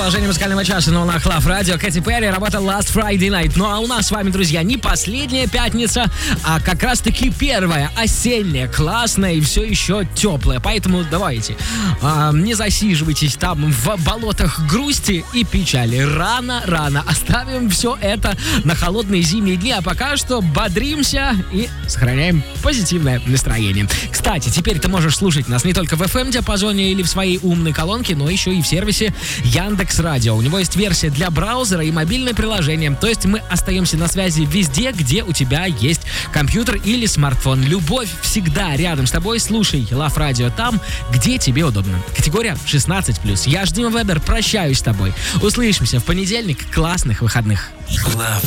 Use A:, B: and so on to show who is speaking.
A: продолжение музыкального часа на волнах Love Radio. Кэти Перри, работа Last Friday Night. Ну а у нас с вами, друзья, не последняя пятница, а как раз-таки первая, осенняя, классная и все еще теплая. Поэтому давайте, не засиживайтесь там в болотах грусти и печали. Рано оставим все это на холодные зимние дни, а пока что бодримся и сохраняем позитивное настроение. Кстати, теперь ты можешь слушать нас не только в FM-диапазоне или в своей умной колонке, но еще и в сервисе Яндекс.Радио. У него есть версия для браузера и мобильное приложение. То есть мы остаемся на связи везде, где у тебя есть компьютер или смартфон. Любовь всегда рядом с тобой. Слушай Love Radio там, где тебе удобно. Категория 16+. Я ж Дима Вебер, прощаюсь с тобой. Услышимся в понедельник. Классных выходных.